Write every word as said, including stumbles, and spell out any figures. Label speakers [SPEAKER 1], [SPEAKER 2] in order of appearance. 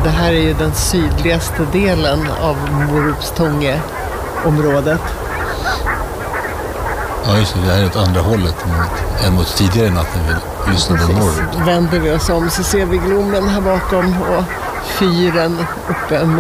[SPEAKER 1] det här är ju den sydligaste delen av Morupstånge-området.
[SPEAKER 2] Ja, just det. Det här är åt andra hållet mot, än mot tidigare natten vi lyssnade på norrut.
[SPEAKER 1] Vänder vi oss om så ser vi Glommen här bakom och fyren uppe